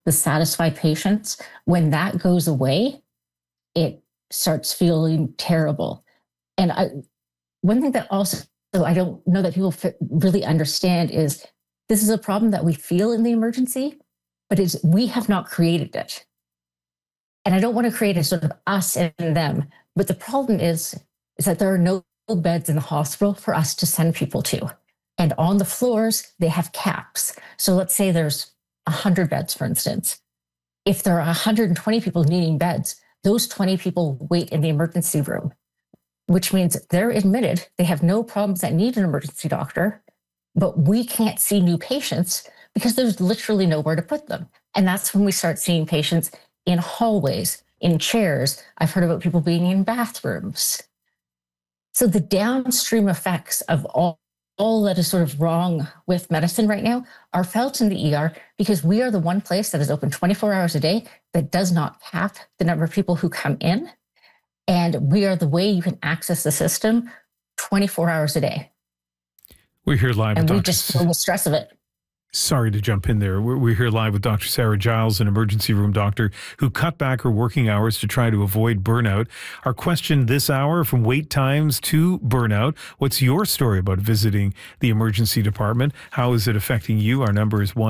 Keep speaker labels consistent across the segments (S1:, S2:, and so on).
S1: the satisfied patients, when that goes away, it starts feeling terrible. And one thing that also I don't know that people really understand is this is a problem that we feel in the emergency, but we have not created it. And I don't want to create a sort of us and them. But the problem is that there are no beds in the hospital for us to send people to. And on the floors, they have caps. So let's say there's 100 beds, for instance. If there are 120 people needing beds, those 20 people wait in the emergency room, which means they're admitted, they have no problems that need an emergency doctor, but we can't see new patients because there's literally nowhere to put them. And that's when we start seeing patients in hallways, in chairs. I've heard about people being in bathrooms. So the downstream effects of all that is sort of wrong with medicine right now are felt in the ER because we are the one place that is open 24 hours a day that does not cap the number of people who come in. And we are the way you can access the system 24 hours a day.
S2: We're here live with
S1: And we
S2: Dr.
S1: just feel the stress of it.
S2: Sorry to jump in there. We're here live with Dr. Sarah Giles, an emergency room doctor who cut back her working hours to try to avoid burnout. Our question this hour, from wait times to burnout: what's your story about visiting the emergency department? How is it affecting you? Our number is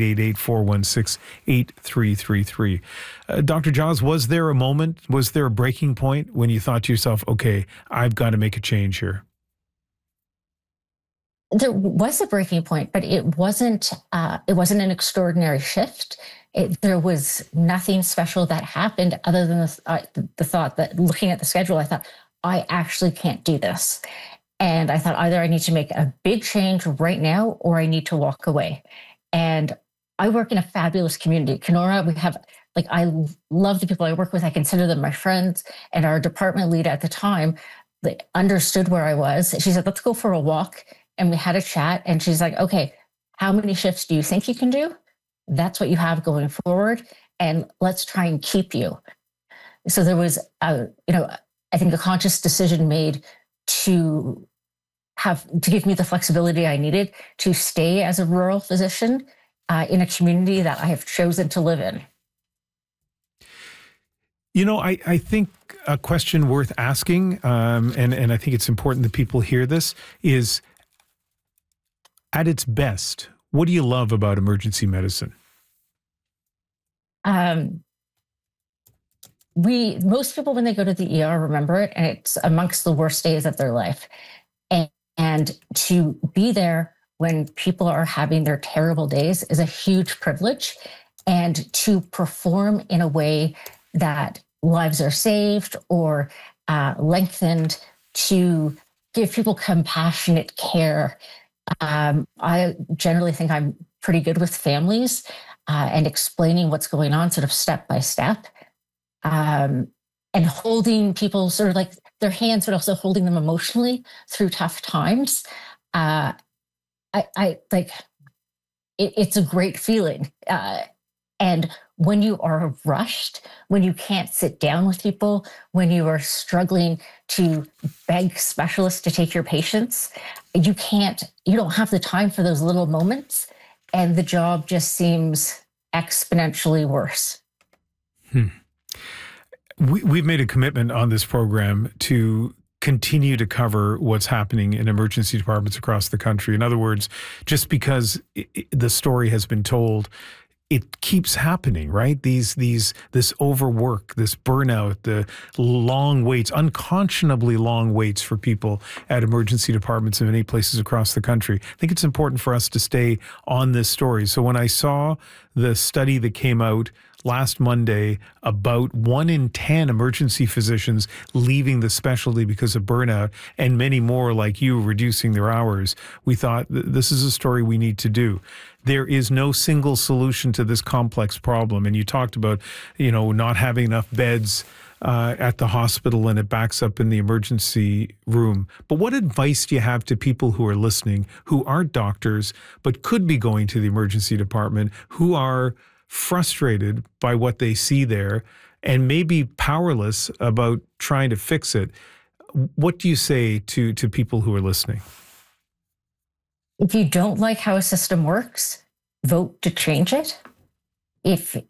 S2: 1-888-416-8333. Dr. Giles, was there a moment, was there a breaking point when you thought to yourself, okay, I've got to make a change here?
S1: There was a breaking point, but it wasn't an extraordinary shift. There was nothing special that happened other than the thought that, looking at the schedule, I thought, I actually can't do this. And I thought either I need to make a big change right now or I need to walk away. And I work in a fabulous community. Kenora, we have, I love the people I work with. I consider them my friends. And our department lead at the time, they understood where I was. She said, let's go for a walk. And we had a chat, and she's like, okay, how many shifts do you think you can do? That's what you have going forward. And let's try and keep you. So there was, I think, a conscious decision made to give me the flexibility I needed to stay as a rural physician in a community that I have chosen to live in.
S2: You know, I think a question worth asking, and I think it's important that people hear this, is, at its best, what do you love about emergency medicine?
S1: Most people, when they go to the ER, remember it, and it's amongst the worst days of their life. And to be there when people are having their terrible days is a huge privilege. And to perform in a way that lives are saved or lengthened, to give people compassionate care. I generally think I'm pretty good with families and explaining what's going on sort of step by step, and holding people sort of like their hands, but also holding them emotionally through tough times. It's a great feeling. And when you are rushed, when you can't sit down with people, when you are struggling to beg specialists to take your patients, you don't have the time for those little moments, and the job just seems exponentially worse.
S2: We've made a commitment on this program to continue to cover what's happening in emergency departments across the country. In other words, just because the story has been told, it keeps happening, right? This overwork, this burnout, the long waits, unconscionably long waits for people at emergency departments in many places across the country. I think it's important for us to stay on this story. So when I saw the study that came out last Monday about 1 in 10 emergency physicians leaving the specialty because of burnout, and many more like you reducing their hours, we thought this is a story we need to do. There is no single solution to this complex problem. And you talked about, not having enough beds at the hospital, and it backs up in the emergency room. But what advice do you have to people who are listening, who aren't doctors, but could be going to the emergency department, who are frustrated by what they see there and maybe powerless about trying to fix it? What do you say to people who are listening?
S1: If you don't like how a system works, vote to change it. If